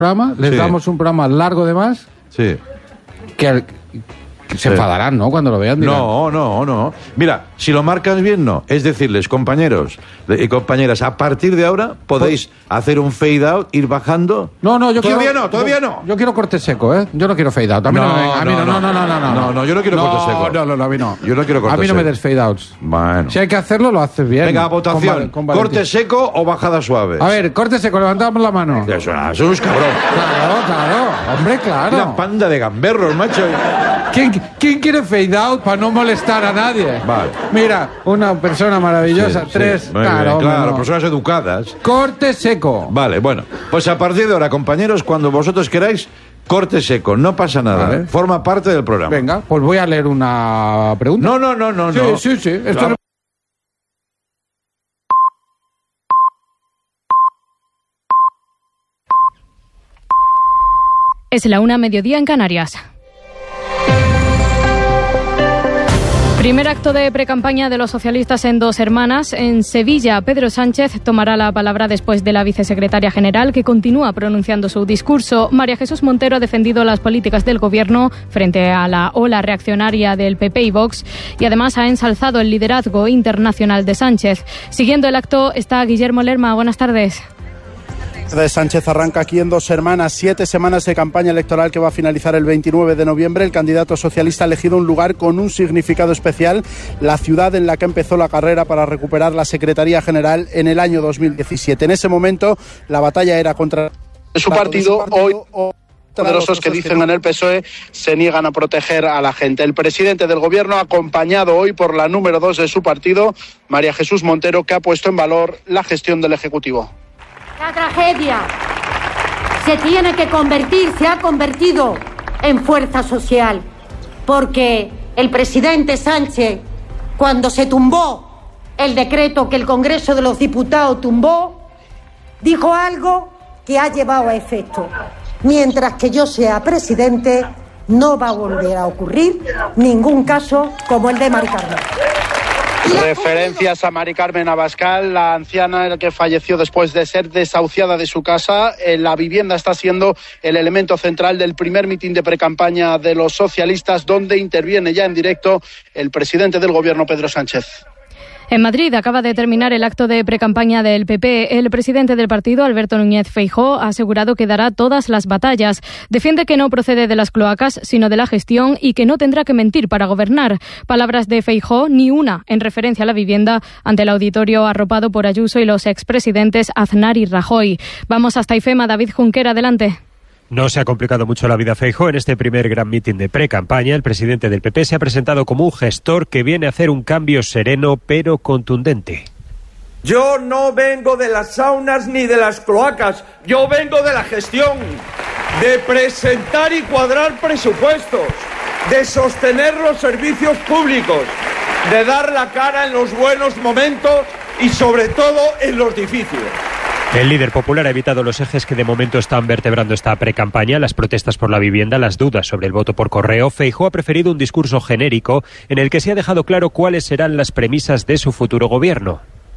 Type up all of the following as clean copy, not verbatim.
programa, les damos un programa largo de más, que se enfadarán, ¿no? Cuando lo vean. Dirán. No. Mira, si lo marcas bien, no. Es decirles, compañeros y compañeras, a partir de ahora podéis hacer un fade out, ir bajando. No, yo todavía quiero... no. Yo quiero corte seco, ¿eh? Yo no quiero fade out. A mí No, yo no quiero corte seco. No, a mí no. Yo no quiero corte seco. A mí no me des fade outs. Bueno. Si hay que hacerlo, lo haces bien. Venga, votación. ¿Corte seco o bajada suave? A ver, corte seco, levantamos la mano. Eso es cabrón. Claro. Hombre, claro. Una panda de gamberros, macho. ¿Quién quiere fade out para no molestar a nadie? Vale. Mira, una persona maravillosa, tres. Claro, personas educadas. Corte seco. Vale, bueno. Pues a partir de ahora, compañeros, cuando vosotros queráis, corte seco. No pasa nada, vale. Forma parte del programa. Venga, pues voy a leer una pregunta. No. Sí. Esto claro. Es la 1:00 en Canarias. Primer acto de precampaña de los socialistas en Dos Hermanas. En Sevilla, Pedro Sánchez tomará la palabra después de la vicesecretaria general, que continúa pronunciando su discurso. María Jesús Montero ha defendido las políticas del Gobierno frente a la ola reaccionaria del PP y Vox, y además ha ensalzado el liderazgo internacional de Sánchez. Siguiendo el acto está Guillermo Lerma. Buenas tardes. De Sánchez arranca aquí en Dos Hermanas, 7 semanas de campaña electoral que va a finalizar el 29 de noviembre. El candidato socialista ha elegido un lugar con un significado especial, la ciudad en la que empezó la carrera para recuperar la Secretaría General en el año 2017. En ese momento la batalla era contra su partido. Hoy poderosos que dicen en el PSOE se niegan a proteger a la gente. El presidente del Gobierno, acompañado hoy por la número 2 de su partido, María Jesús Montero, que ha puesto en valor la gestión del Ejecutivo. La tragedia se ha convertido en fuerza social, porque el presidente Sánchez, cuando se tumbó el decreto que el Congreso de los Diputados tumbó, dijo algo que ha llevado a efecto. Mientras que yo sea presidente, no va a volver a ocurrir ningún caso como el de Mari Carmen. Referencias a Mari Carmen Abascal, la anciana que falleció después de ser desahuciada de su casa. La vivienda está siendo el elemento central del primer mitin de precampaña de los socialistas, donde interviene ya en directo el presidente del Gobierno, Pedro Sánchez. En Madrid acaba de terminar el acto de precampaña del PP. El presidente del partido, Alberto Núñez Feijóo, ha asegurado que dará todas las batallas. Defiende que no procede de las cloacas, sino de la gestión, y que no tendrá que mentir para gobernar. Palabras de Feijóo, ni una en referencia a la vivienda, ante el auditorio arropado por Ayuso y los expresidentes Aznar y Rajoy. Vamos hasta IFEMA. David Junquera, adelante. No se ha complicado mucho la vida a Feijóo. En este primer gran mitin de precampaña, el presidente del PP se ha presentado como un gestor que viene a hacer un cambio sereno pero contundente. Yo no vengo de las saunas ni de las cloacas, yo vengo de la gestión, de presentar y cuadrar presupuestos, de sostener los servicios públicos, de dar la cara en los buenos momentos y sobre todo en los difíciles. El líder popular ha evitado los ejes que de momento están vertebrando esta precampaña: las protestas por la vivienda, las dudas sobre el voto por correo. Feijóo ha preferido un discurso genérico en el que se ha dejado claro cuáles serán las premisas de su futuro gobierno.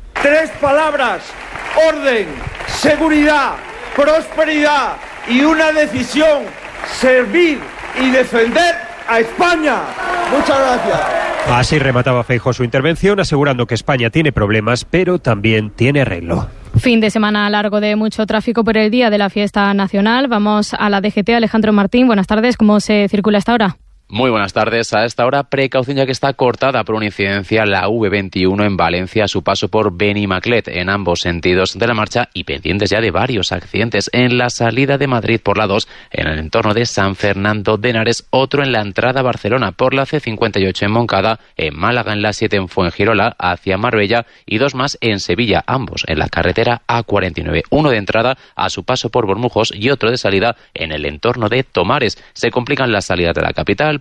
3 palabras: orden, seguridad, prosperidad y una decisión: servir y defender a España. Muchas gracias. Así remataba Feijóo su intervención, asegurando que España tiene problemas, pero también tiene arreglo. Fin de semana largo de mucho tráfico por el día de la fiesta nacional. Vamos a la DGT. Alejandro Martín, buenas tardes. ¿Cómo se circula hasta ahora? Muy buenas tardes. A esta hora, precaución ya que está cortada por una incidencia la V21 en Valencia a su paso por Benimaclet en ambos sentidos de la marcha, y pendientes ya de varios accidentes en la salida de Madrid por la 2 en el entorno de San Fernando de Henares, otro en la entrada a Barcelona por la C58 en Moncada, en Málaga en la 7 en Fuengirola hacia Marbella, y 2 más en Sevilla, ambos en la carretera A49, uno de entrada a su paso por Bormujos y otro de salida en el entorno de Tomares. Se complican las salidas de la capital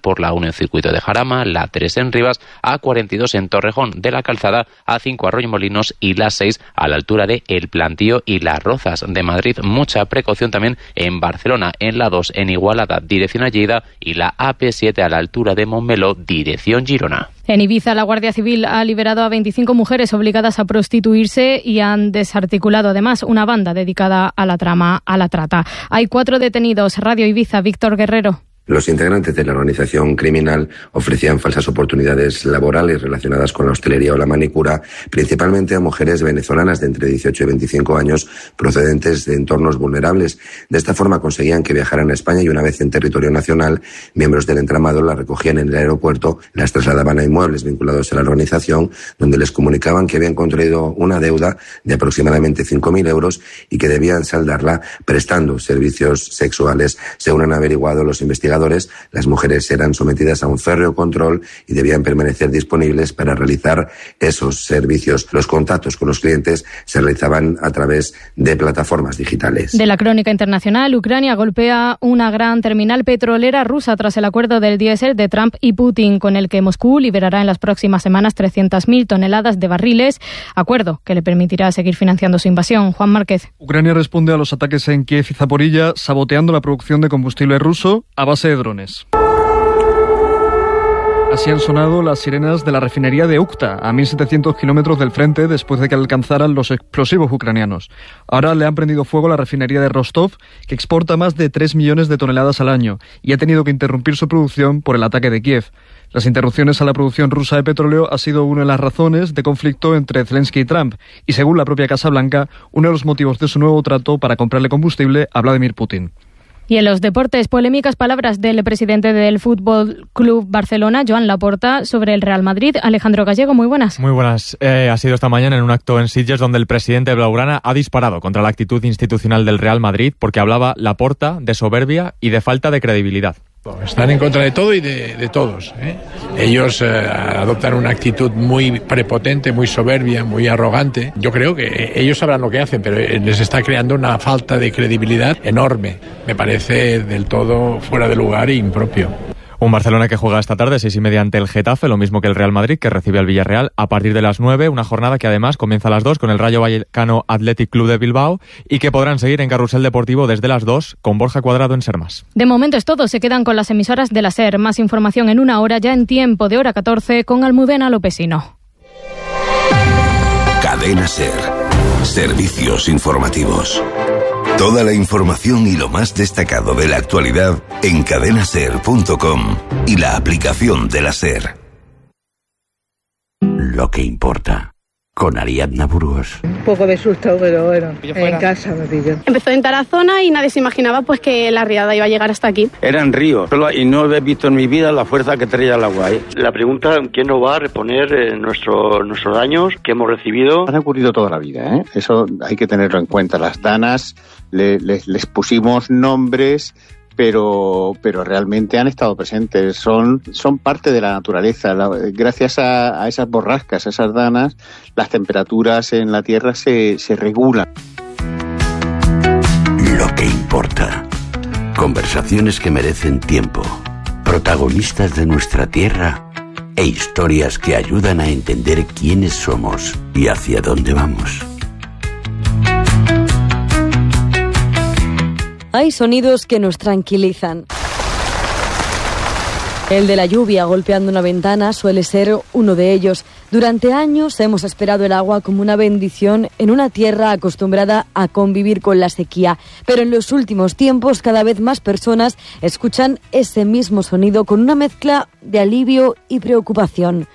por la 1 en Circuito de Jarama, la 3 en Rivas, A42 en Torrejón de la Calzada, A5 Arroyomolinos y la 6 a la altura de El Plantío y Las Rozas de Madrid. Mucha precaución también en Barcelona, en la 2 en Igualada, dirección a Lleida, y la AP7 a la altura de Montmeló, dirección Girona. En Ibiza, la Guardia Civil ha liberado a 25 mujeres obligadas a prostituirse y han desarticulado además una banda dedicada a la trata. Hay 4 detenidos. Radio Ibiza, Víctor Guerrero. Los integrantes de la organización criminal ofrecían falsas oportunidades laborales relacionadas con la hostelería o la manicura, principalmente a mujeres venezolanas de entre 18 y 25 años procedentes de entornos vulnerables. De esta forma conseguían que viajaran a España y una vez en territorio nacional, miembros del entramado las recogían en el aeropuerto, las trasladaban a inmuebles vinculados a la organización, donde les comunicaban que habían contraído una deuda de aproximadamente 5.000 euros y que debían saldarla prestando servicios sexuales. Según han averiguado los investigadores, las mujeres eran sometidas a un férreo control y debían permanecer disponibles para realizar esos servicios. Los contactos con los clientes se realizaban a través de plataformas digitales. De la crónica internacional, Ucrania golpea una gran terminal petrolera rusa tras el acuerdo del diésel de Trump y Putin, con el que Moscú liberará en las próximas semanas 300.000 toneladas de barriles, acuerdo que le permitirá seguir financiando su invasión. Juan Márquez. Ucrania responde a los ataques en Kiev y Zaporilla, saboteando la producción de combustible ruso a base de drones. Así han sonado las sirenas de la refinería de Ukta, a 1.700 kilómetros del frente, después de que alcanzaran los explosivos ucranianos. Ahora le han prendido fuego a la refinería de Rostov, que exporta más de 3 millones de toneladas al año, y ha tenido que interrumpir su producción por el ataque de Kiev. Las interrupciones a la producción rusa de petróleo ha sido una de las razones de conflicto entre Zelensky y Trump, y según la propia Casa Blanca, uno de los motivos de su nuevo trato para comprarle combustible a Vladimir Putin. Y en los deportes, polémicas palabras del presidente del Fútbol Club Barcelona, Joan Laporta, sobre el Real Madrid. Alejandro Gallego, muy buenas. Muy buenas. Ha sido esta mañana en un acto en Sitges donde el presidente blaugrana ha disparado contra la actitud institucional del Real Madrid porque hablaba Laporta de soberbia y de falta de credibilidad. Están en contra de todo y de todos, ¿eh? Ellos adoptan una actitud muy prepotente, muy soberbia, muy arrogante. Yo creo que ellos sabrán lo que hacen, pero les está creando una falta de credibilidad enorme. Me parece del todo fuera de lugar e impropio. Un Barcelona que juega esta tarde 6:30 ante el Getafe, lo mismo que el Real Madrid, que recibe al Villarreal a partir de las 9, una jornada que además comienza a las 2 con el Rayo Vallecano Athletic Club de Bilbao y que podrán seguir en Carrusel Deportivo desde las 2 con Borja Cuadrado en Sermas. De momento es todo, se quedan con las emisoras de la SER. Más información en una hora, ya en tiempo de hora 14, con Almudena Lopesino. Cadena SER. Servicios informativos. Toda la información y lo más destacado de la actualidad en cadenaser.com y la aplicación de la SER. Lo que importa. Con Ariadna Burgos. Un poco de susto, pero bueno, en casa me pilló. Empezó en Tarazona y nadie se imaginaba pues que la riada iba a llegar hasta aquí. Era en Río, y no he visto en mi vida la fuerza que traía el agua. La pregunta, ¿quién nos va a reponer nuestros daños que hemos recibido? Han ocurrido toda la vida, ¿eh? Eso hay que tenerlo en cuenta. Las danas, les pusimos nombres, pero realmente han estado presentes, son parte de la naturaleza. Gracias a esas borrascas, a esas danas, las temperaturas en la Tierra se regulan. Lo que importa. Conversaciones que merecen tiempo. Protagonistas de nuestra Tierra e historias que ayudan a entender quiénes somos y hacia dónde vamos. Hay sonidos que nos tranquilizan. El de la lluvia golpeando una ventana suele ser uno de ellos. Durante años hemos esperado el agua como una bendición en una tierra acostumbrada a convivir con la sequía. Pero en los últimos tiempos cada vez más personas escuchan ese mismo sonido con una mezcla de alivio y preocupación.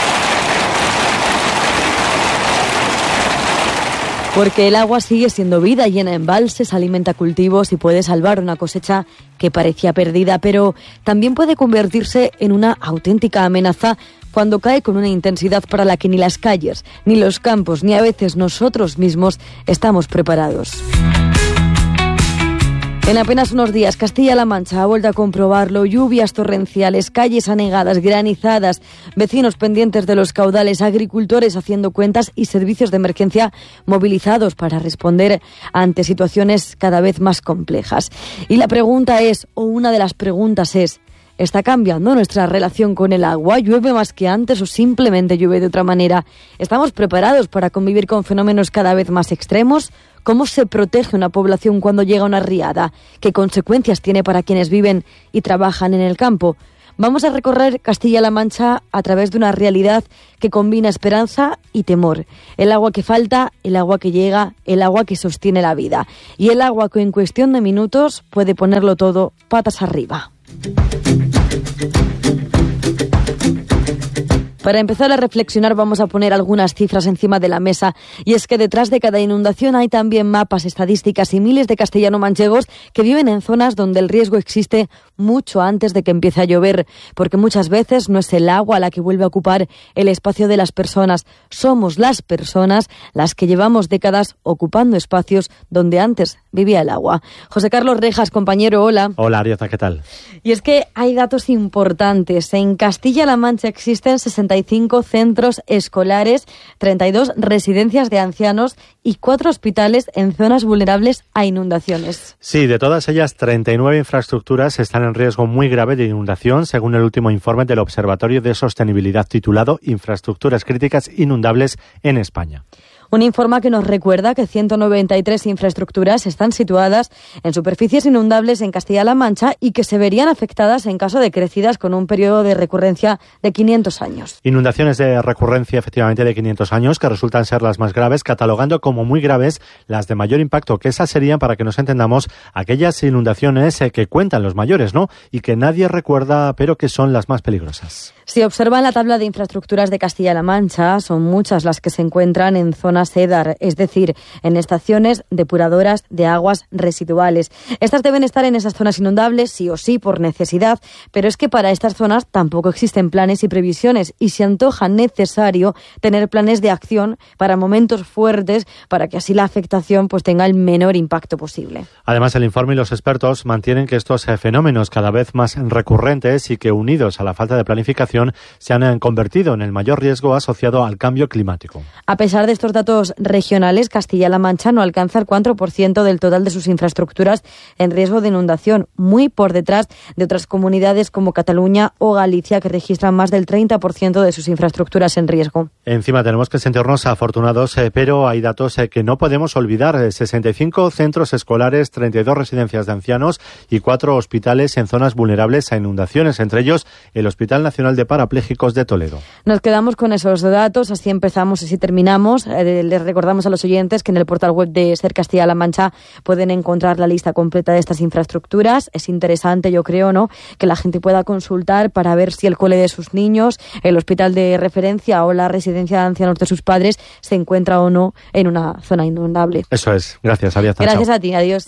Porque el agua sigue siendo vida, llena embalses, alimenta cultivos y puede salvar una cosecha que parecía perdida, pero también puede convertirse en una auténtica amenaza cuando cae con una intensidad para la que ni las calles, ni los campos, ni a veces nosotros mismos estamos preparados. En apenas unos días, Castilla-La Mancha ha vuelto a comprobarlo. Lluvias torrenciales, calles anegadas, granizadas, vecinos pendientes de los caudales, agricultores haciendo cuentas y servicios de emergencia movilizados para responder ante situaciones cada vez más complejas. Y la pregunta es, o una de las preguntas es, ¿Está cambiando nuestra relación con el agua? ¿Llueve más que antes o simplemente llueve de otra manera? ¿Estamos preparados para convivir con fenómenos cada vez más extremos? ¿Cómo se protege una población cuando llega una riada? ¿Qué consecuencias tiene para quienes viven y trabajan en el campo? Vamos a recorrer Castilla-La Mancha a través de una realidad que combina esperanza y temor. El agua que falta, el agua que llega, el agua que sostiene la vida. Y el agua que en cuestión de minutos puede ponerlo todo patas arriba. Para empezar a reflexionar vamos a poner algunas cifras encima de la mesa, y es que detrás de cada inundación hay también mapas, estadísticas y miles de castellano-manchegos que viven en zonas donde el riesgo existe mucho antes de que empiece a llover, porque muchas veces no es el agua la que vuelve a ocupar el espacio de las personas, somos las personas las que llevamos décadas ocupando espacios donde antes vivía el agua. José Carlos Rejas, compañero, hola. Hola, Arieta, ¿qué tal? Y es que hay datos importantes. En Castilla-La Mancha existen 65 centros escolares, 32 residencias de ancianos y 4 hospitales en zonas vulnerables a inundaciones. Sí, de todas ellas, 39 infraestructuras están en riesgo muy grave de inundación, según el último informe del Observatorio de Sostenibilidad titulado Infraestructuras Críticas Inundables en España. Un informe que nos recuerda que 193 infraestructuras están situadas en superficies inundables en Castilla-La Mancha y que se verían afectadas en caso de crecidas con un periodo de recurrencia de 500 años. Inundaciones de recurrencia, efectivamente, de 500 años, que resultan ser las más graves, catalogando como muy graves las de mayor impacto, que esas serían, para que nos entendamos, aquellas inundaciones que cuentan los mayores, ¿no? Y que nadie recuerda, pero que son las más peligrosas. Si observan la tabla de infraestructuras de Castilla-La Mancha, son muchas las que se encuentran en zonas EDAR, es decir, en estaciones depuradoras de aguas residuales. Estas deben estar en esas zonas inundables, sí o sí, por necesidad, pero es que para estas zonas tampoco existen planes y previsiones y se antoja necesario tener planes de acción para momentos fuertes, para que así la afectación pues tenga el menor impacto posible. Además, el informe y los expertos mantienen que estos fenómenos cada vez más recurrentes y que, unidos a la falta de planificación, se han convertido en el mayor riesgo asociado al cambio climático. A pesar de estos datos regionales, Castilla-La Mancha no alcanza el 4% del total de sus infraestructuras en riesgo de inundación, muy por detrás de otras comunidades como Cataluña o Galicia, que registran más del 30% de sus infraestructuras en riesgo. Encima tenemos que sentirnos afortunados, pero hay datos que no podemos olvidar. 65 centros escolares, 32 residencias de ancianos y 4 hospitales en zonas vulnerables a inundaciones, entre ellos el Hospital Nacional de Parapléjicos de Toledo. Nos quedamos con esos datos, así empezamos y así terminamos. Les recordamos a los oyentes que en el portal web de SER Castilla-La Mancha pueden encontrar la lista completa de estas infraestructuras. Es interesante, yo creo, ¿no?, que la gente pueda consultar para ver si el cole de sus niños, el hospital de referencia o la residencia de ancianos de sus padres se encuentra o no en una zona inundable. Eso es. Gracias, Arias. Gracias a ti. Adiós.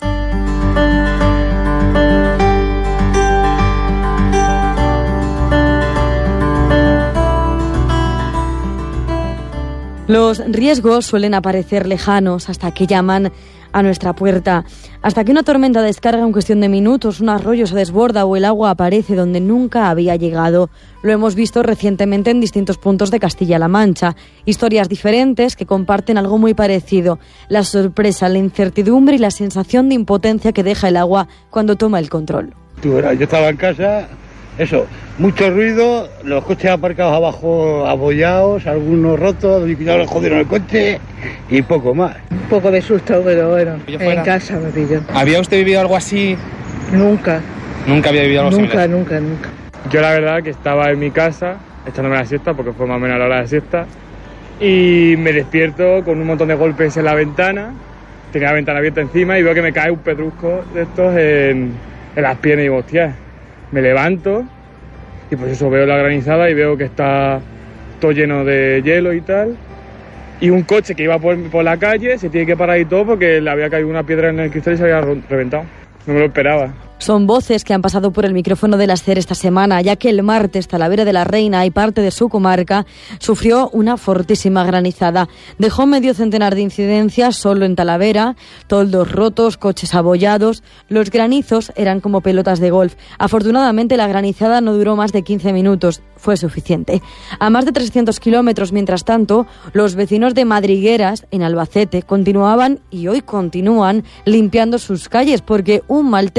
Los riesgos suelen aparecer lejanos hasta que llaman a nuestra puerta. Hasta que una tormenta descarga en cuestión de minutos, un arroyo se desborda o el agua aparece donde nunca había llegado. Lo hemos visto recientemente en distintos puntos de Castilla-La Mancha. Historias diferentes que comparten algo muy parecido: la sorpresa, la incertidumbre y la sensación de impotencia que deja el agua cuando toma el control. Yo estaba en casa, mucho ruido, los coches aparcados abajo abollados, algunos rotos, ya les jodieron el coche y poco más. Un poco de susto, pero bueno, en casa me pilló. ¿Había usted vivido algo así? Nunca. ¿Nunca había vivido algo similar? Nunca. Yo la verdad que estaba en mi casa echándome la siesta, porque fue más o menos la hora de siesta, y me despierto con un montón de golpes en la ventana. Tenía la ventana abierta encima y veo que me cae un pedrusco de estos en las piernas y digo, hostia. Me levanto y pues eso, veo la granizada y veo que está todo lleno de hielo y tal. Y un coche que iba por la calle se tiene que parar y todo porque le había caído una piedra en el cristal y se había reventado. No me lo esperaba. Son voces que han pasado por el micrófono de la SER esta semana, ya que el martes Talavera de la Reina y parte de su comarca sufrió una fortísima granizada. Dejó medio centenar de incidencias solo en Talavera, toldos rotos, coches abollados. Los granizos eran como pelotas de golf. Afortunadamente la granizada no duró más de 15 minutos. Fue suficiente. A más de 300 kilómetros, mientras tanto, los vecinos de Madrigueras, en Albacete, continuaban y hoy continúan limpiando sus calles porque un mal temporal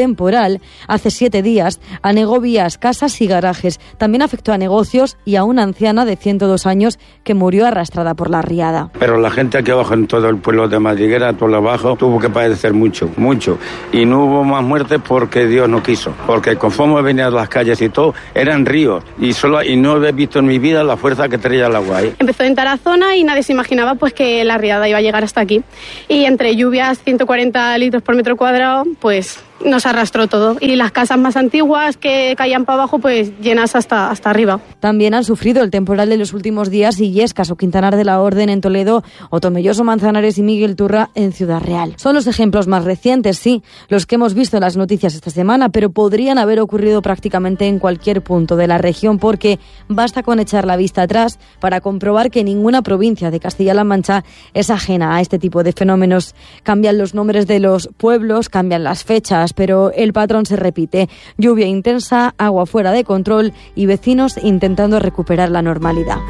temporal, hace 7 días, anegó vías, casas y garajes. También afectó a negocios y a una anciana de 102 años que murió arrastrada por la riada. Pero la gente aquí abajo, en todo el pueblo de Madriguera, todo abajo, tuvo que padecer mucho. Y no hubo más muertes porque Dios no quiso. Porque conforme venían las calles y todo, eran ríos. Y no he visto en mi vida la fuerza que traía el agua ahí. Empezó en Tarazona y nadie se imaginaba pues que la riada iba a llegar hasta aquí. Y entre lluvias, 140 litros por metro cuadrado, pues nos arrastró todo. Y las casas más antiguas que caían para abajo, pues llenas hasta arriba. También han sufrido el temporal de los últimos días Illescas o Quintanar de la Orden en Toledo, o Tomelloso, Manzanares y Miguel Turra en Ciudad Real. Son los ejemplos más recientes, sí, los que hemos visto en las noticias esta semana, pero podrían haber ocurrido prácticamente en cualquier punto de la región, porque basta con echar la vista atrás para comprobar que ninguna provincia de Castilla-La Mancha es ajena a este tipo de fenómenos. Cambian los nombres de los pueblos, cambian las fechas, pero el patrón se repite. Lluvia intensa, agua fuera de control y vecinos intentando recuperar la normalidad.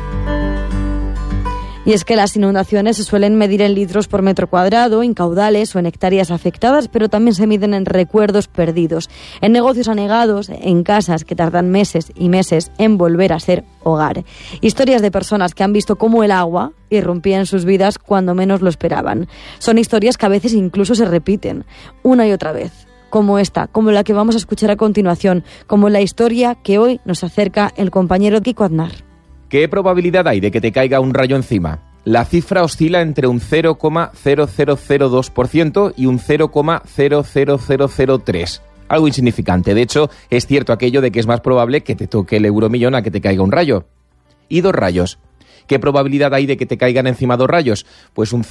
Y es que las inundaciones se suelen medir en litros por metro cuadrado, en caudales o en hectáreas afectadas, pero también se miden en recuerdos perdidos, en negocios anegados, en casas que tardan meses y meses en volver a ser hogar. Historias de personas que han visto cómo el agua irrumpía en sus vidas cuando menos lo esperaban. Son historias que a veces incluso se repiten una y otra vez, como esta, como la que vamos a escuchar a continuación, como la historia que hoy nos acerca el compañero Kiko Aznar. ¿Qué probabilidad hay de que te caiga un rayo encima? La cifra oscila entre un 0,0002% y un 0,00003%. Algo insignificante. De hecho, es cierto aquello de que es más probable que te toque el euromillón a que te caiga un rayo. ¿Y 2 rayos? ¿Qué probabilidad hay de que te caigan encima 2 rayos? Pues un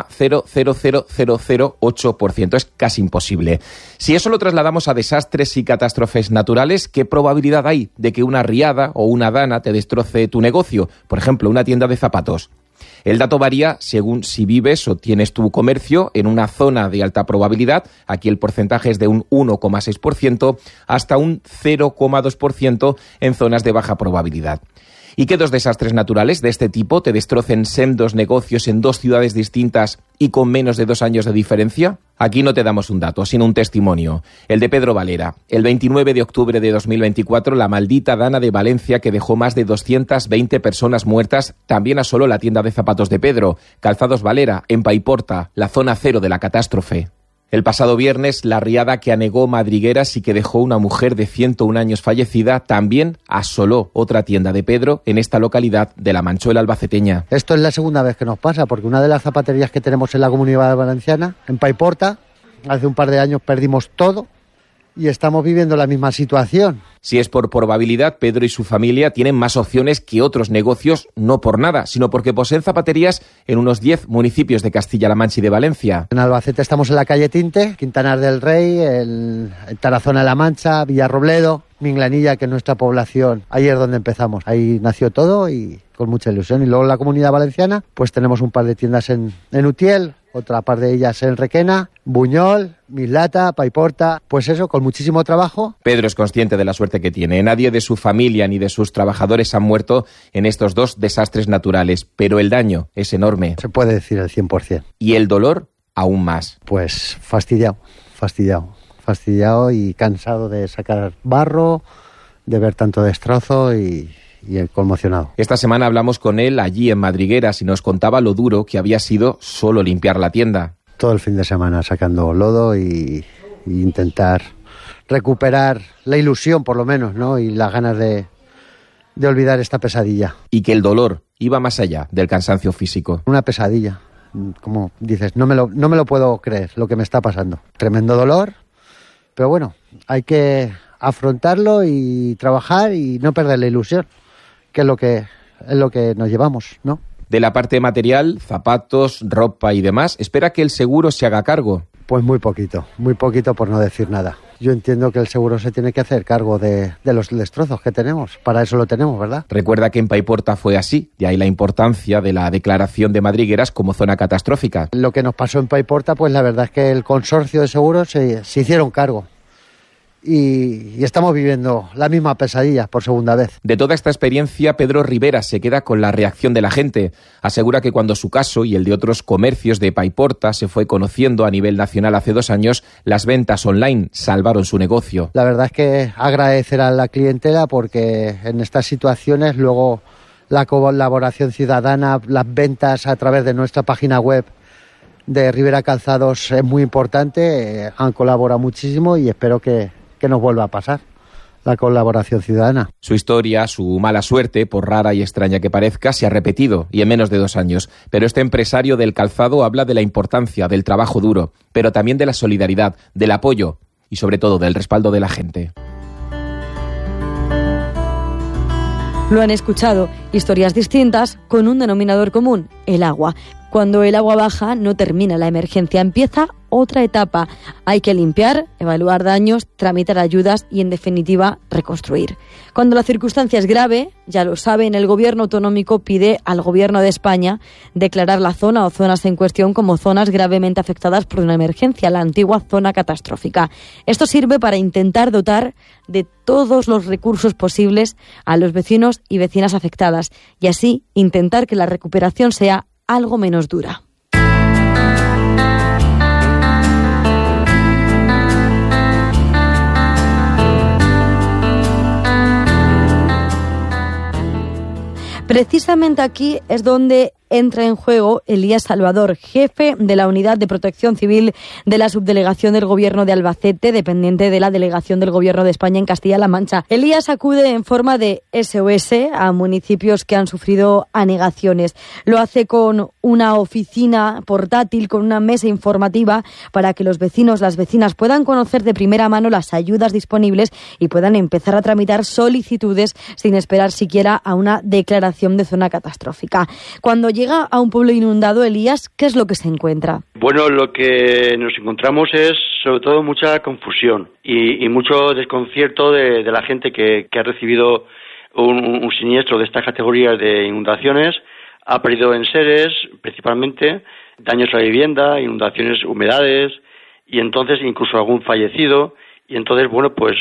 0,000008%. Es casi imposible. Si eso lo trasladamos a desastres y catástrofes naturales, ¿qué probabilidad hay de que una riada o una dana te destroce tu negocio? Por ejemplo, una tienda de zapatos. El dato varía según si vives o tienes tu comercio en una zona de alta probabilidad, aquí el porcentaje es de un 1,6%, hasta un 0,2% en zonas de baja probabilidad. ¿Y que 2 desastres naturales de este tipo te destrocen sendos negocios en 2 ciudades distintas y con menos de 2 años de diferencia? Aquí no te damos un dato, sino un testimonio. El de Pedro Valera. El 29 de octubre de 2024, la maldita dana de Valencia que dejó más de 220 personas muertas también asoló la tienda de zapatos de Pedro, Calzados Valera, en Paiporta, la zona cero de la catástrofe. El pasado viernes, la riada que anegó madrigueras y que dejó una mujer de 101 años fallecida también asoló otra tienda de Pedro en esta localidad de la Manchuela albaceteña. Esto es la segunda vez que nos pasa, porque una de las zapaterías que tenemos en la Comunidad Valenciana, en Paiporta, hace un par de años perdimos todo y estamos viviendo la misma situación. Si es por probabilidad, Pedro y su familia tienen más opciones que otros negocios, no por nada, sino porque poseen zapaterías en unos 10 municipios de Castilla-La Mancha y de Valencia. En Albacete estamos en la calle Tinte, Quintanar del Rey, en Tarazona de la Mancha, Villarrobledo, Minglanilla, que es nuestra población. Ahí es donde empezamos. Ahí nació todo y con mucha ilusión. Y luego en la Comunidad Valenciana, pues tenemos un par de tiendas en Utiel, otra par de ellas en Requena, Buñol, Mislata, Paiporta, pues eso, con muchísimo trabajo. Pedro es consciente de la suerte que tiene. Nadie de su familia ni de sus trabajadores han muerto en estos 2 desastres naturales, pero el daño es enorme. Se puede decir el 100%. Y el dolor aún más. Pues fastidiado y cansado de sacar barro, de ver tanto destrozo y conmocionado. Esta semana hablamos con él allí en Madrigueras y nos contaba lo duro que había sido solo limpiar la tienda. Todo el fin de semana sacando lodo y intentar recuperar la ilusión, por lo menos, ¿no? Y las ganas de olvidar esta pesadilla. Y que el dolor iba más allá del cansancio físico. Una pesadilla. Como dices, no me lo puedo creer lo que me está pasando. Tremendo dolor, pero bueno, hay que afrontarlo y trabajar y no perder la ilusión, que es lo que nos llevamos, ¿no? De la parte material, zapatos, ropa y demás, ¿espera que el seguro se haga cargo? Pues muy poquito por no decir nada. Yo entiendo que el seguro se tiene que hacer cargo de los destrozos que tenemos. Para eso lo tenemos, ¿verdad? Recuerda que en Paiporta fue así, de ahí la importancia de la declaración de Madrigueras como zona catastrófica. Lo que nos pasó en Paiporta, pues la verdad es que el consorcio de seguros se hicieron cargo. y estamos viviendo la misma pesadilla por segunda vez. De toda esta experiencia, Pedro Rivera se queda con la reacción de la gente. Asegura que cuando su caso y el de otros comercios de Paiporta se fue conociendo a nivel nacional hace 2 años, las ventas online salvaron su negocio. La verdad es que agradecer a la clientela, porque en estas situaciones luego la colaboración ciudadana, las ventas a través de nuestra página web de Rivera Calzados es muy importante. Han colaborado muchísimo y espero que nos vuelva a pasar la colaboración ciudadana. Su historia, su mala suerte, por rara y extraña que parezca, se ha repetido, y en menos de 2 años. Pero este empresario del calzado habla de la importancia del trabajo duro, pero también de la solidaridad, del apoyo y sobre todo del respaldo de la gente. Lo han escuchado, historias distintas con un denominador común, el agua. Cuando el agua baja no termina la emergencia, empieza otra etapa. Hay que limpiar, evaluar daños, tramitar ayudas y, en definitiva, reconstruir. Cuando la circunstancia es grave, ya lo saben, el Gobierno autonómico pide al Gobierno de España declarar la zona o zonas en cuestión como zonas gravemente afectadas por una emergencia, la antigua zona catastrófica. Esto sirve para intentar dotar de todos los recursos posibles a los vecinos y vecinas afectadas y así intentar que la recuperación sea algo menos dura. Precisamente aquí es donde entra en juego Elías Salvador, jefe de la Unidad de Protección Civil de la Subdelegación del Gobierno de Albacete, dependiente de la Delegación del Gobierno de España en Castilla-La Mancha. Elías acude en forma de SOS a municipios que han sufrido anegaciones. Lo hace con una oficina portátil, con una mesa informativa para que los vecinos, las vecinas puedan conocer de primera mano las ayudas disponibles y puedan empezar a tramitar solicitudes sin esperar siquiera a una declaración de zona catastrófica. Cuando llega a un pueblo inundado, Elías, ¿qué es lo que se encuentra? Bueno, lo que nos encontramos es sobre todo mucha confusión y mucho desconcierto de la gente que ha recibido un siniestro de estas categorías de inundaciones, ha perdido enseres, principalmente, daños a la vivienda, inundaciones, humedades y entonces incluso algún fallecido. Y entonces, bueno, pues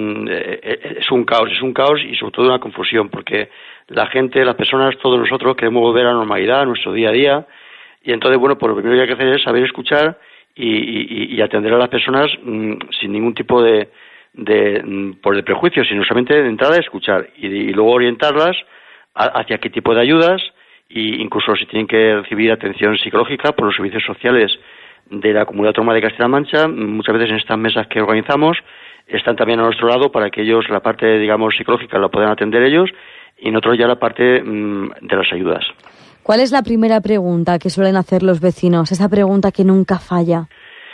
es un caos y sobre todo una confusión, porque la gente, las personas, todos nosotros queremos volver a la normalidad, a nuestro día a día, y entonces, bueno, pues lo primero que hay que hacer es saber escuchar y atender a las personas sin ningún tipo de prejuicio, sino solamente de entrada escuchar y luego orientarlas hacia qué tipo de ayudas, e incluso si tienen que recibir atención psicológica por los servicios sociales de la Comunidad Autónoma de Castilla-La Mancha. Muchas veces en estas mesas que organizamos están también a nuestro lado para que ellos la parte, digamos, psicológica la puedan atender ellos y nosotros ya la parte de las ayudas. ¿Cuál es la primera pregunta que suelen hacer los vecinos? Esa pregunta que nunca falla.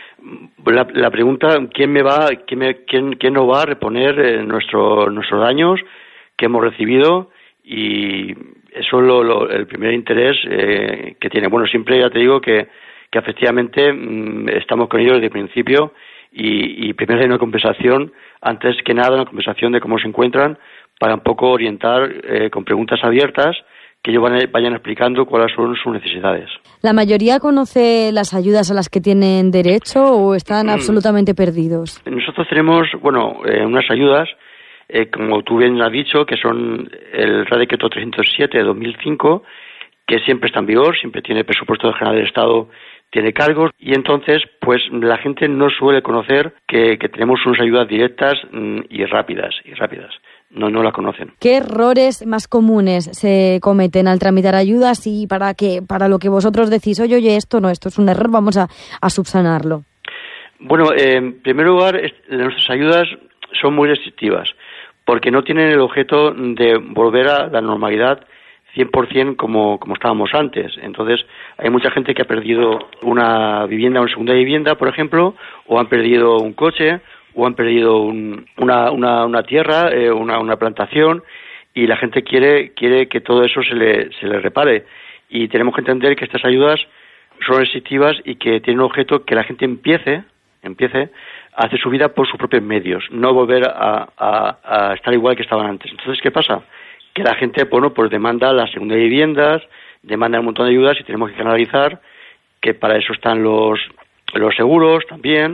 La pregunta, ¿quién nos va a reponer nuestros daños que hemos recibido? Y eso es el primer interés que tiene. Bueno, siempre ya te digo que efectivamente estamos con ellos desde el principio y primero hay una conversación, antes que nada una conversación de cómo se encuentran, para un poco orientar con preguntas abiertas que ellos vayan explicando cuáles son sus necesidades. ¿La mayoría conoce las ayudas a las que tienen derecho o están absolutamente perdidos? Nosotros tenemos, unas ayudas, como tú bien has dicho, que son el Real Decreto 307 de 2005, que siempre está en vigor, siempre tiene presupuesto general del Estado, tiene cargos, y entonces pues la gente no suele conocer que tenemos unas ayudas directas y rápidas. No la conocen. ¿Qué errores más comunes se cometen al tramitar ayudas y para lo que vosotros decís, oye, esto es un error, vamos a subsanarlo? Bueno, en primer lugar, nuestras ayudas son muy restrictivas, porque no tienen el objeto de volver a la normalidad 100% como estábamos antes. Entonces, hay mucha gente que ha perdido una vivienda, una segunda vivienda, por ejemplo, o han perdido un coche, o han perdido una tierra, una plantación, y la gente quiere que todo eso se le repare. Y tenemos que entender que estas ayudas son restrictivas y que tienen un objeto que la gente empiece a hacer su vida por sus propios medios, no volver a estar igual que estaban antes. Entonces, ¿qué pasa? Que la gente, pues demanda las segundas viviendas, demanda un montón de ayudas y tenemos que canalizar que para eso están los seguros también,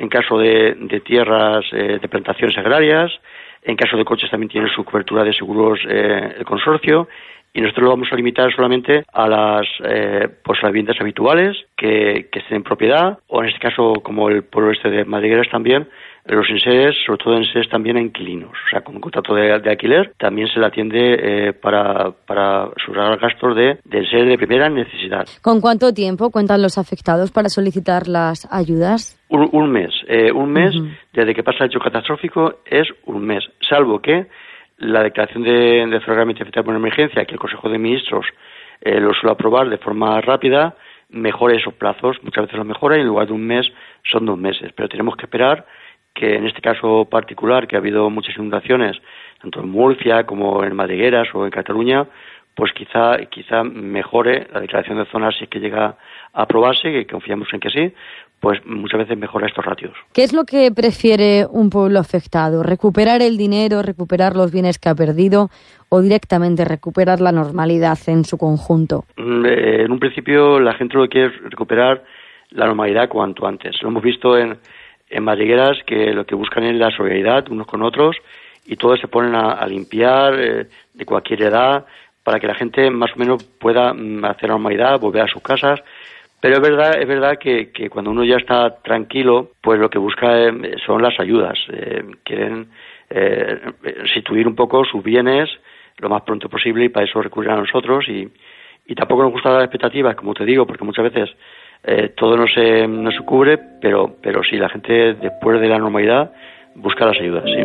en caso de tierras, de plantaciones agrarias, en caso de coches también tiene su cobertura de seguros el consorcio, y nosotros lo vamos a limitar solamente a las viviendas habituales que estén en propiedad, o en este caso, como el pueblo este de Madrigueras también, los enseres, sobre todo enseres también a inquilinos. O sea, con un contrato de alquiler también se le atiende para sufragar gastos de enseres de primera necesidad. ¿Con cuánto tiempo cuentan los afectados para solicitar las ayudas? Un mes. Desde que pasa el hecho catastrófico es un mes, salvo que la declaración de zona gravemente afectada por una emergencia, que el Consejo de Ministros lo suele aprobar de forma rápida, mejora esos plazos. Muchas veces lo mejora y en lugar de un mes son 2 meses. Pero tenemos que esperar que en este caso particular, que ha habido muchas inundaciones, tanto en Murcia como en Madrigueras o en Cataluña, pues quizá mejore la declaración de zonas si es que llega a aprobarse, que confiamos en que sí, pues muchas veces mejora estos ratios. ¿Qué es lo que prefiere un pueblo afectado? ¿Recuperar el dinero, recuperar los bienes que ha perdido o directamente recuperar la normalidad en su conjunto? En un principio la gente lo que quiere es recuperar la normalidad cuanto antes. Lo hemos visto en Madrigueras, que lo que buscan es la solidaridad unos con otros y todos se ponen a limpiar de cualquier edad para que la gente más o menos pueda hacer la normalidad, volver a sus casas. Pero es verdad que cuando uno ya está tranquilo, pues lo que busca son las ayudas. Quieren restituir un poco sus bienes lo más pronto posible y para eso recurren a nosotros. Y tampoco nos gusta dar expectativas, como te digo, porque muchas veces todo no se cubre, pero sí, la gente después de la normalidad busca las ayudas, sí.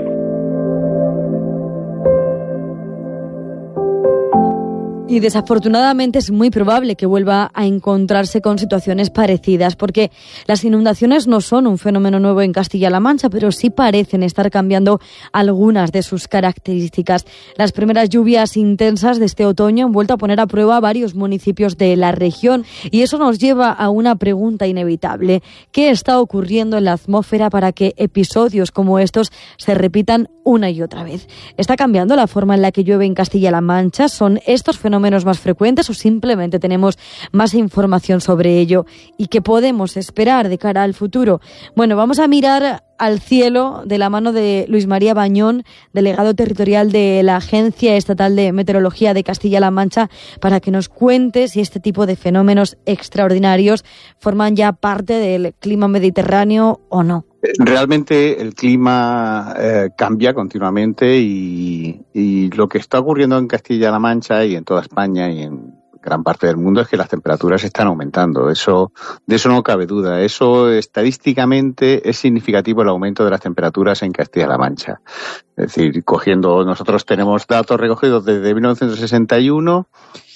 Y desafortunadamente es muy probable que vuelva a encontrarse con situaciones parecidas, porque las inundaciones no son un fenómeno nuevo en Castilla-La Mancha, pero sí parecen estar cambiando algunas de sus características. Las primeras lluvias intensas de este otoño han vuelto a poner a prueba varios municipios de la región, y eso nos lleva a una pregunta inevitable. ¿Qué está ocurriendo en la atmósfera para que episodios como estos se repitan una y otra vez? ¿Está cambiando la forma en la que llueve en Castilla-La Mancha? ¿Son estos fenómenos más frecuentes o simplemente tenemos más información sobre ello? ¿Y qué podemos esperar de cara al futuro? Bueno, vamos a mirar al cielo de la mano de Luis María Bañón, delegado territorial de la Agencia Estatal de Meteorología de Castilla-La Mancha, para que nos cuente si este tipo de fenómenos extraordinarios forman ya parte del clima mediterráneo o no. Realmente el clima cambia continuamente y lo que está ocurriendo en Castilla-La Mancha y en toda España y en gran parte del mundo es que las temperaturas están aumentando. De eso no cabe duda. Eso estadísticamente es significativo el aumento de las temperaturas en Castilla-La Mancha. Es decir, nosotros tenemos datos recogidos desde 1961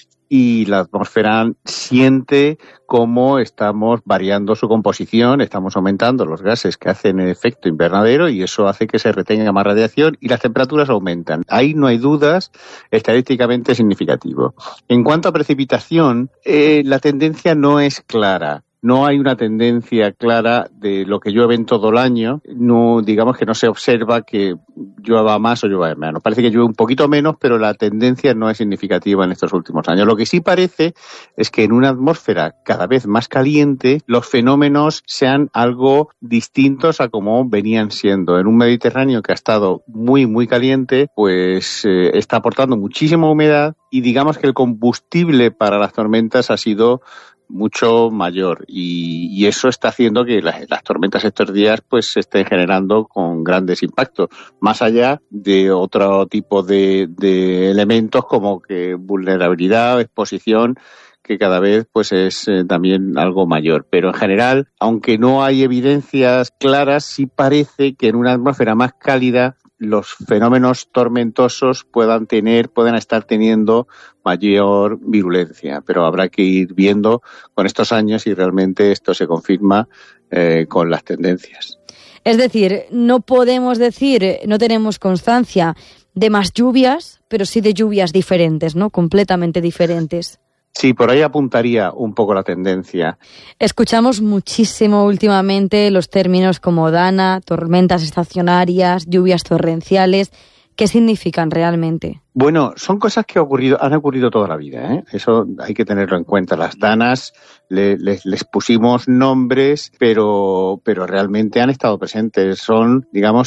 y la atmósfera siente cómo estamos variando su composición, estamos aumentando los gases que hacen efecto invernadero y eso hace que se retenga más radiación y las temperaturas aumentan. Ahí no hay dudas, estadísticamente significativo. En cuanto a precipitación, la tendencia no es clara. No hay una tendencia clara de lo que llueve en todo el año. No, digamos que no se observa que llueva más o llueva menos. Parece que llueve un poquito menos, pero la tendencia no es significativa en estos últimos años. Lo que sí parece es que en una atmósfera cada vez más caliente, los fenómenos sean algo distintos a como venían siendo. En un Mediterráneo que ha estado muy, muy caliente, pues está aportando muchísima humedad y digamos que el combustible para las tormentas ha sido mucho mayor y eso está haciendo que las tormentas estos días pues se estén generando con grandes impactos, más allá de otro tipo de elementos como que vulnerabilidad, exposición, que cada vez pues es también algo mayor. Pero en general, aunque no hay evidencias claras, sí parece que en una atmósfera más cálida los fenómenos tormentosos puedan estar teniendo mayor virulencia, pero habrá que ir viendo con estos años si realmente esto se confirma con las tendencias. Es decir, no podemos decir, no tenemos constancia de más lluvias, pero sí de lluvias diferentes, ¿no? Completamente diferentes. Sí, por ahí apuntaría un poco la tendencia. Escuchamos muchísimo últimamente los términos como dana, tormentas estacionarias, lluvias torrenciales. ¿Qué significan realmente? Bueno, son cosas que han ocurrido toda la vida, ¿eh? Eso hay que tenerlo en cuenta. Las danas les pusimos nombres, pero realmente han estado presentes. Son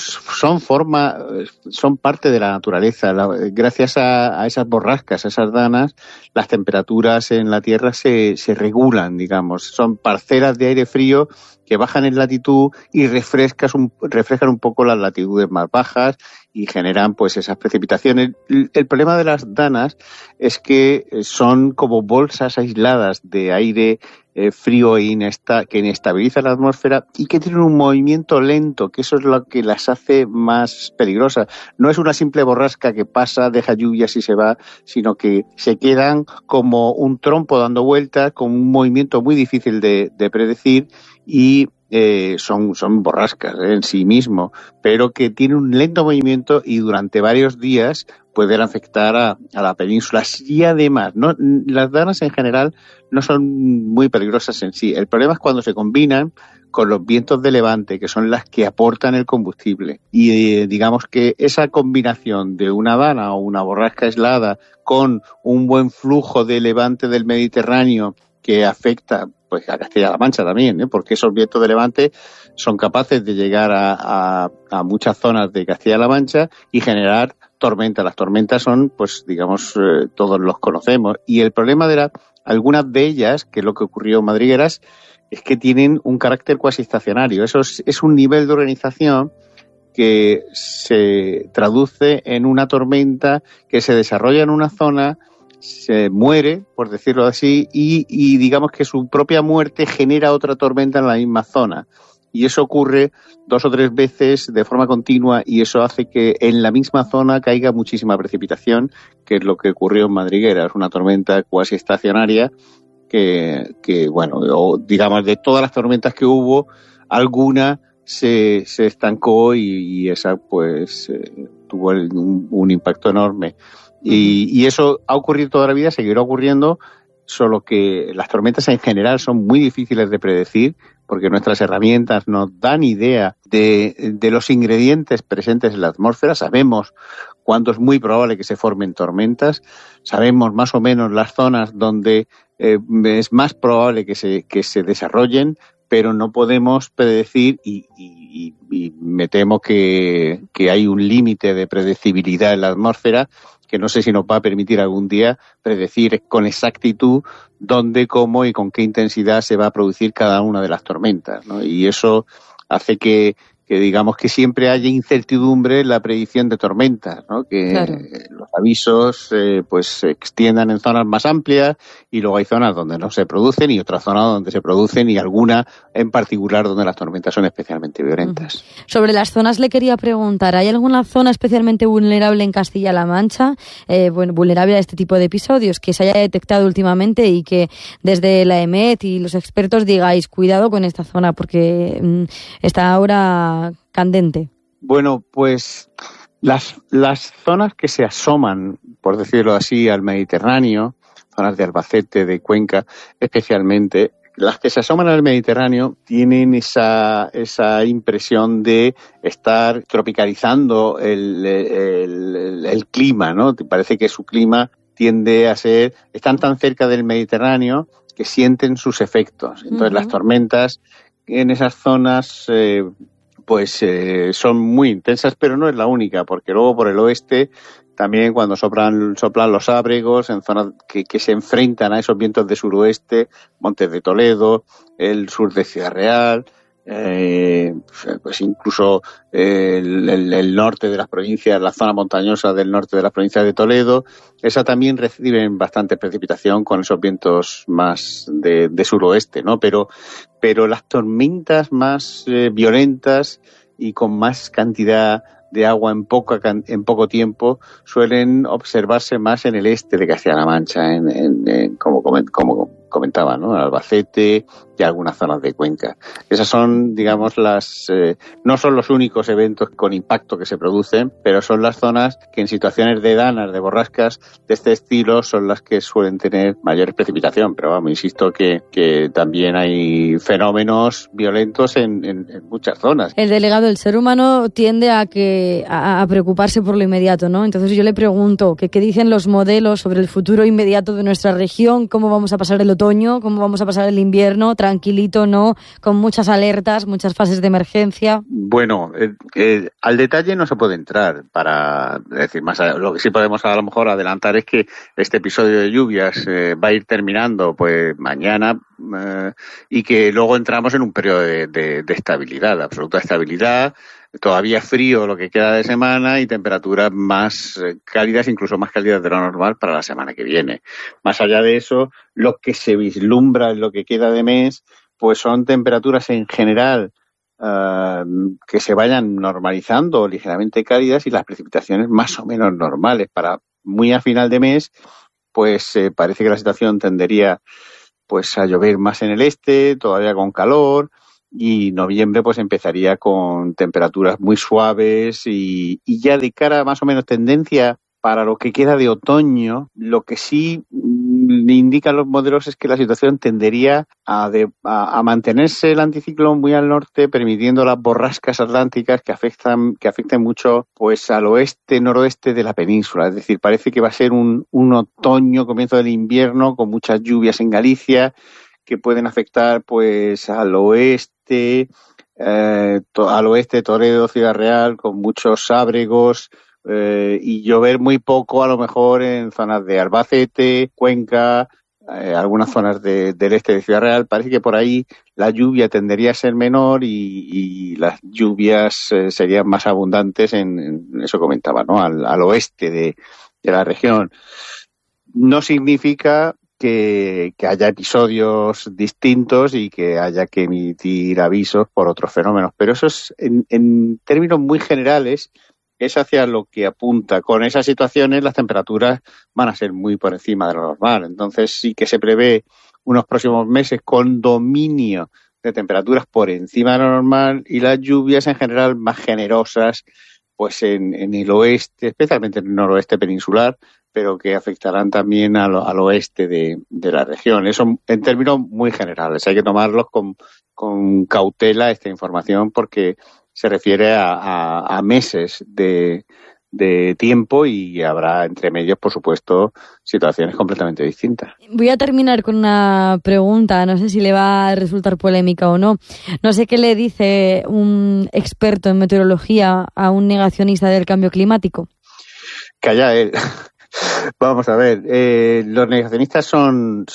parte de la naturaleza. Gracias a esas borrascas, a esas danas, las temperaturas en la Tierra se regulan, digamos. Son parcelas de aire frío que bajan en latitud y refrescan un poco las latitudes más bajas y generan pues esas precipitaciones. El problema de las danas es que son como bolsas aisladas de aire frío que inestabiliza la atmósfera y que tienen un movimiento lento, que eso es lo que las hace más peligrosas. No es una simple borrasca que pasa, deja lluvias y se va, sino que se quedan como un trompo dando vueltas, con un movimiento muy difícil de predecir y son borrascas en sí mismo, pero que tienen un lento movimiento y durante varios días pueden afectar a la península. Y además, las danas en general no son muy peligrosas en sí. El problema es cuando se combinan con los vientos de levante, que son las que aportan el combustible. Y digamos que esa combinación de una dana o una borrasca aislada con un buen flujo de levante del Mediterráneo que afecta pues a Castilla-La Mancha también, porque esos vientos de levante son capaces de llegar a muchas zonas de Castilla-La Mancha y generar tormentas. Las tormentas son, pues digamos, todos los conocemos. Y el problema de algunas de ellas, que es lo que ocurrió en Madrigueras, es que tienen un carácter cuasi estacionario. Eso es un nivel de organización que se traduce en una tormenta que se desarrolla en una zona, se muere, por decirlo así, y digamos que su propia muerte genera otra tormenta en la misma zona. Y eso ocurre 2 o 3 veces de forma continua y eso hace que en la misma zona caiga muchísima precipitación, que es lo que ocurrió en Madriguera. Es una tormenta cuasi estacionaria que bueno, o digamos, de todas las tormentas que hubo, alguna se estancó y esa pues tuvo un impacto enorme. Y eso ha ocurrido toda la vida, seguirá ocurriendo, solo que las tormentas en general son muy difíciles de predecir porque nuestras herramientas nos dan idea de los ingredientes presentes en la atmósfera. Sabemos cuándo es muy probable que se formen tormentas, sabemos más o menos las zonas donde es más probable que se desarrollen, pero no podemos predecir y me temo que hay un límite de predecibilidad en la atmósfera que no sé si nos va a permitir algún día predecir con exactitud dónde, cómo y con qué intensidad se va a producir cada una de las tormentas, ¿no? Y eso hace que digamos que siempre haya incertidumbre en la predicción de tormentas, ¿no? Que claro, los avisos pues se extiendan en zonas más amplias y luego hay zonas donde no se producen y otras zonas donde se producen y alguna en particular donde las tormentas son especialmente violentas. Sobre las zonas le quería preguntar, ¿hay alguna zona especialmente vulnerable en Castilla-La Mancha, vulnerable a este tipo de episodios que se haya detectado últimamente y que desde la EMET y los expertos digáis cuidado con esta zona porque está ahora candente? Bueno, pues las zonas que se asoman, por decirlo así, al Mediterráneo, zonas de Albacete, de Cuenca, especialmente, las que se asoman al Mediterráneo tienen esa impresión de estar tropicalizando el clima, ¿no? Parece que su clima tiende a ser, están tan cerca del Mediterráneo que sienten sus efectos. Entonces las tormentas en esas zonas son muy intensas, pero no es la única, porque luego por el oeste también cuando soplan los ábregos en zonas que se enfrentan a esos vientos de suroeste, Montes de Toledo, el sur de Ciudad Real, pues incluso el norte de las provincias, la zona montañosa del norte de las provincias de Toledo, esa también reciben bastante precipitación con esos vientos más de suroeste, ¿no? Pero las tormentas más violentas y con más cantidad de agua en poco tiempo suelen observarse más en el este de Castilla-La Mancha, como comentaba, ¿no? Albacete y algunas zonas de Cuenca. Esas son, digamos, no son los únicos eventos con impacto que se producen, pero son las zonas que en situaciones de danas, de borrascas de este estilo, son las que suelen tener mayor precipitación. Pero vamos, insisto que también hay fenómenos violentos en muchas zonas. El delegado, el ser humano tiende a preocuparse por lo inmediato, ¿no? Entonces yo le pregunto, ¿qué dicen los modelos sobre el futuro inmediato de nuestra región? ¿Cómo vamos a pasar el otoño? ¿Cómo vamos a pasar el invierno? ¿Tranquilito, no? Con muchas alertas, muchas fases de emergencia. Bueno, al detalle no se puede entrar para decir más. Lo que sí podemos a lo mejor adelantar es que este episodio de lluvias va a ir terminando pues mañana y que luego entramos en un periodo de estabilidad, de absoluta estabilidad. Todavía frío lo que queda de semana y temperaturas más cálidas, incluso más cálidas de lo normal para la semana que viene. Más allá de eso, lo que se vislumbra en lo que queda de mes, pues son temperaturas en general que se vayan normalizando, ligeramente cálidas, y las precipitaciones más o menos normales. Para muy a final de mes, pues parece que la situación tendería pues a llover más en el este, todavía con calor, y noviembre pues empezaría con temperaturas muy suaves y ya de cara más o menos tendencia para lo que queda de otoño. Lo que sí indican los modelos es que la situación tendería a mantenerse el anticiclón muy al norte, permitiendo las borrascas atlánticas que afecten mucho pues al oeste, noroeste de la península. Es decir, parece que va a ser un otoño, comienzo del invierno, con muchas lluvias en Galicia, que pueden afectar pues al oeste Toledo, Ciudad Real, con muchos ábregos, y llover muy poco a lo mejor en zonas de Albacete, Cuenca, algunas zonas del este de Ciudad Real. Parece que por ahí la lluvia tendería a ser menor y las lluvias serían más abundantes en eso comentaba, ¿no? Al oeste de la región. No significa que haya episodios distintos y que haya que emitir avisos por otros fenómenos, pero eso es en términos muy generales es hacia lo que apunta. Con esas situaciones las temperaturas van a ser muy por encima de lo normal. Entonces sí que se prevé unos próximos meses con dominio de temperaturas por encima de lo normal y las lluvias en general más generosas pues en el oeste, especialmente en el noroeste peninsular, pero que afectarán también al oeste de la región. Eso en términos muy generales. Hay que tomarlos con cautela esta información porque se refiere a meses de tiempo y habrá entre medios, por supuesto, situaciones completamente distintas. Voy a terminar con una pregunta, no sé si le va a resultar polémica o no. No sé qué le dice un experto en meteorología a un negacionista del cambio climático. Calla él. Vamos a ver, los negacionistas son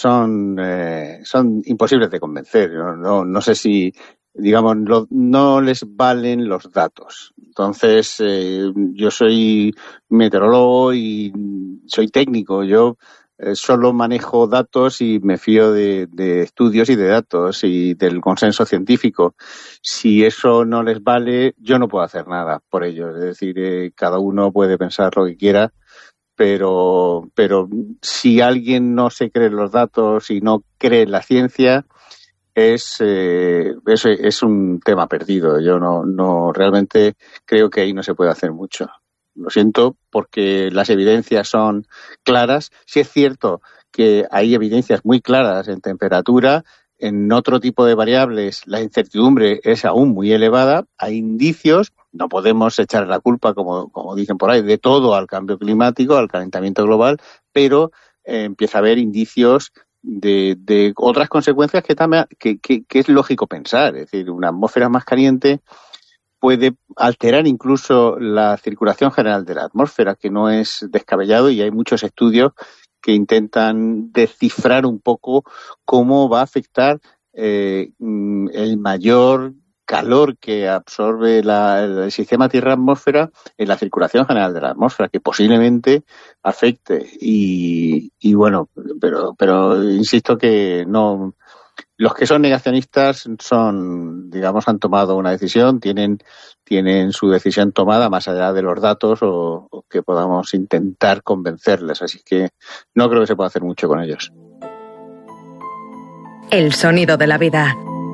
imposibles de convencer. No sé si, digamos, no les valen los datos. Entonces, yo soy meteorólogo y soy técnico. Yo solo manejo datos y me fío de estudios y de datos y del consenso científico. Si eso no les vale, yo no puedo hacer nada por ello. Es decir, cada uno puede pensar lo que quiera. Pero si alguien no se cree los datos y no cree en la ciencia, es un tema perdido. Yo no realmente creo que ahí no se puede hacer mucho. Lo siento, porque las evidencias son claras. Sí es cierto que hay evidencias muy claras en temperatura. En otro tipo de variables la incertidumbre es aún muy elevada. Hay indicios. No podemos echar la culpa, como dicen por ahí, de todo al cambio climático, al calentamiento global, pero empieza a haber indicios de otras consecuencias que es lógico pensar. Es decir, una atmósfera más caliente puede alterar incluso la circulación general de la atmósfera, que no es descabellado, y hay muchos estudios que intentan descifrar un poco cómo va a afectar el mayor calor que absorbe el sistema Tierra-atmósfera en la circulación general de la atmósfera, que posiblemente afecte. Y bueno, pero insisto que no. Los que son negacionistas han tomado una decisión, tienen su decisión tomada más allá de los datos o que podamos intentar convencerles. Así que no creo que se pueda hacer mucho con ellos. el sonido de la vida.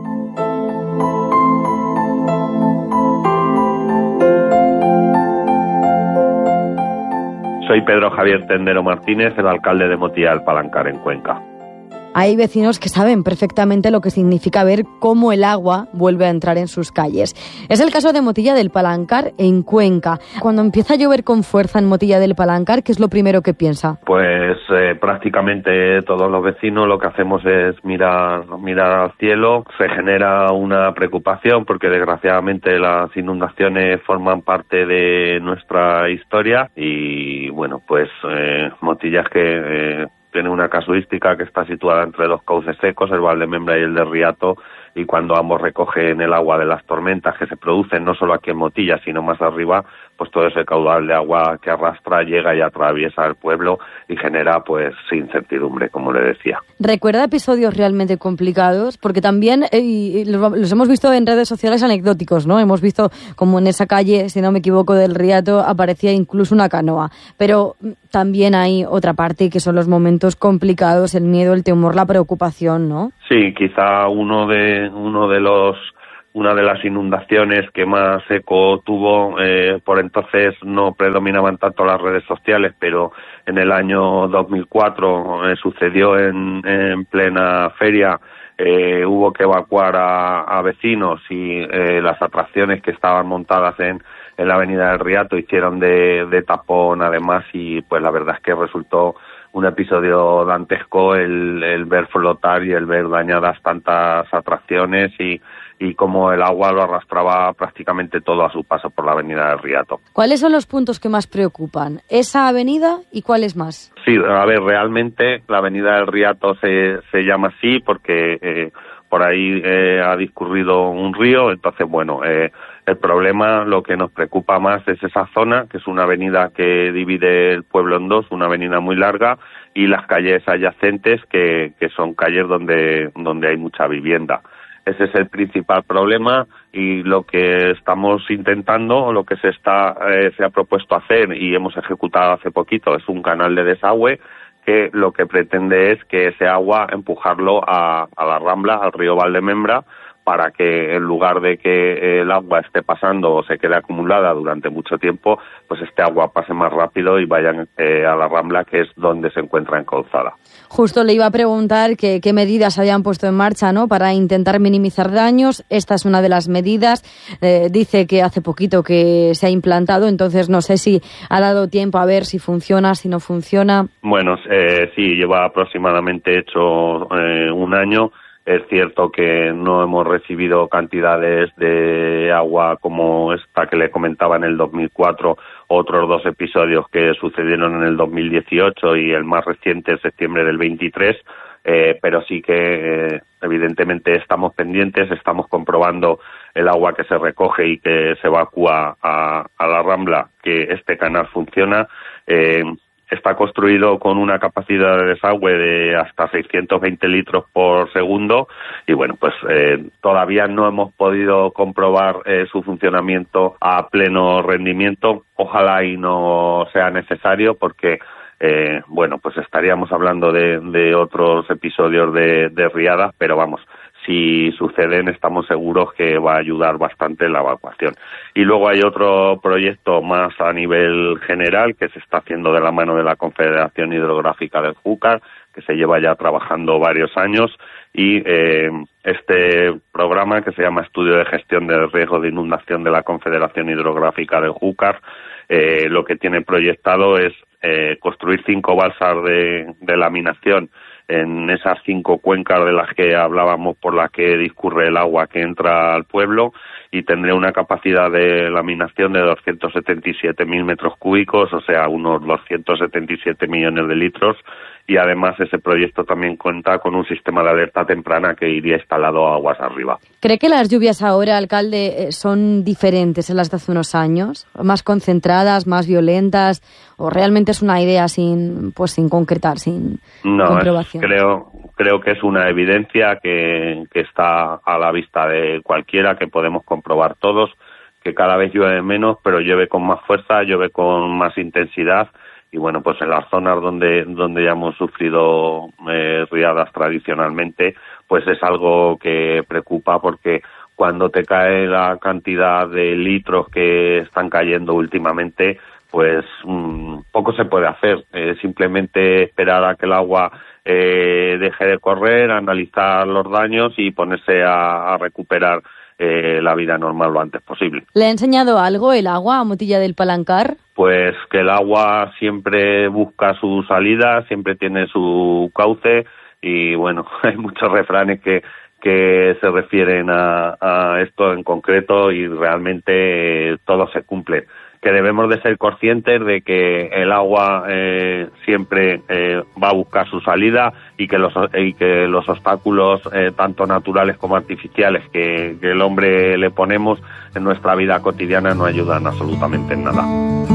Soy Pedro Javier Tendero Martínez, el alcalde de Motilla del Palancar, en Cuenca. Hay vecinos que saben perfectamente lo que significa ver cómo el agua vuelve a entrar en sus calles. Es el caso de Motilla del Palancar, en Cuenca. Cuando empieza a llover con fuerza en Motilla del Palancar, ¿qué es lo primero que piensa? Pues prácticamente todos los vecinos lo que hacemos es mirar al cielo. Se genera una preocupación porque desgraciadamente las inundaciones forman parte de nuestra historia y bueno, pues Motilla es que tiene una casuística que está situada entre dos cauces secos, el Valdemembra y el de Riato, y cuando ambos recogen el agua de las tormentas que se producen no solo aquí en Motilla, sino más arriba, pues todo ese caudal de agua que arrastra llega y atraviesa el pueblo y genera pues incertidumbre, como le decía. ¿Recuerda episodios realmente complicados? Porque también los hemos visto en redes sociales anecdóticos, ¿no? Hemos visto como en esa calle, si no me equivoco, del Riato aparecía incluso una canoa. Pero también hay otra parte que son los momentos complicados, el miedo, el temor, la preocupación, ¿no? Sí, quizá una de las inundaciones que más eco tuvo, por entonces no predominaban tanto las redes sociales, pero en el año 2004 sucedió en plena feria. Hubo que evacuar a vecinos y las atracciones que estaban montadas en la avenida del Riato hicieron de tapón además, y pues la verdad es que resultó un episodio dantesco el ver flotar y el ver dañadas tantas atracciones y como el agua lo arrastraba prácticamente todo a su paso por la avenida del Riato. ¿Cuáles son los puntos que más preocupan? ¿Esa avenida y cuáles más? Sí, a ver, realmente la avenida del Riato se llama así porque por ahí ha discurrido un río, entonces bueno, el problema, lo que nos preocupa más es esa zona, que es una avenida que divide el pueblo en dos, una avenida muy larga, y las calles adyacentes que son calles donde hay mucha vivienda. Ese es el principal problema y lo que estamos intentando, lo que se ha propuesto hacer y hemos ejecutado hace poquito es un canal de desagüe que lo que pretende es que ese agua empujarlo a la Rambla, al río Valdemembra, para que en lugar de que el agua esté pasando o se quede acumulada durante mucho tiempo, pues este agua pase más rápido y vayan a la Rambla, que es donde se encuentra encauzada. Justo le iba a preguntar qué medidas habían puesto en marcha, ¿no?, para intentar minimizar daños. Esta es una de las medidas. Dice que hace poquito que se ha implantado, entonces no sé si ha dado tiempo a ver si funciona, si no funciona. Bueno, sí, lleva aproximadamente hecho un año. Es cierto que no hemos recibido cantidades de agua como esta que le comentaba en el 2004, otros dos episodios que sucedieron en el 2018 y el más reciente en septiembre del 23, pero sí que evidentemente estamos pendientes, estamos comprobando el agua que se recoge y que se evacúa a la Rambla, que este canal funciona. Está construido con una capacidad de desagüe de hasta 620 litros por segundo y bueno, pues todavía no hemos podido comprobar su funcionamiento a pleno rendimiento. Ojalá y no sea necesario porque bueno, pues estaríamos hablando de otros episodios de riadas, pero vamos, si suceden estamos seguros que va a ayudar bastante en la evacuación. Y luego hay otro proyecto más a nivel general que se está haciendo de la mano de la Confederación Hidrográfica del Júcar, que se lleva ya trabajando varios años, y este programa, que se llama Estudio de Gestión del Riesgo de Inundación de la Confederación Hidrográfica del Júcar, lo que tiene proyectado es construir 5 balsas de laminación en esas 5 cuencas de las que hablábamos por las que discurre el agua que entra al pueblo, y tendría una capacidad de laminación de 277.000 metros cúbicos, o sea, unos 277 millones de litros, y además ese proyecto también cuenta con un sistema de alerta temprana que iría instalado aguas arriba. ¿Cree que las lluvias ahora, alcalde, son diferentes a las de hace unos años? ¿Más concentradas, más violentas? ¿O realmente es una idea sin concretar, sin comprobación? Creo que es una evidencia que está a la vista de cualquiera, que podemos comprobar todos, que cada vez llueve menos, pero llueve con más fuerza, llueve con más intensidad. Y bueno, pues en las zonas donde ya hemos sufrido riadas tradicionalmente, pues es algo que preocupa, porque cuando te cae la cantidad de litros que están cayendo últimamente, pues poco se puede hacer. Simplemente esperar a que el agua deje de correr, analizar los daños y ponerse a recuperar la vida normal lo antes posible. ¿Le ha enseñado algo el agua a Motilla del Palancar? Pues que el agua siempre busca su salida, siempre tiene su cauce, y bueno, hay muchos refranes que se refieren a esto en concreto, y realmente todo se cumple. Que debemos de ser conscientes de que el agua siempre va a buscar su salida, y que los obstáculos tanto naturales como artificiales que el hombre le ponemos en nuestra vida cotidiana no ayudan absolutamente en nada.